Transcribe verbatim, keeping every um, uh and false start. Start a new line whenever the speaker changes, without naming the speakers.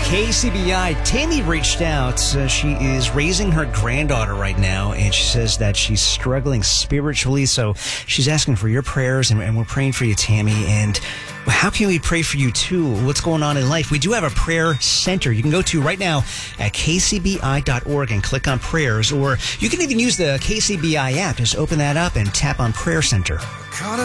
K C B I. Tammy reached out. Uh, she is raising her granddaughter right now, and she says that she's struggling spiritually. So she's asking for your prayers, and, and we're praying for you, Tammy. And how can we pray for you, too? What's going on in life? We do have a prayer center you can go to right now at k c b i dot org and click on prayers. Or you can even use the K C B I app. Just open that up and tap on Prayer Center.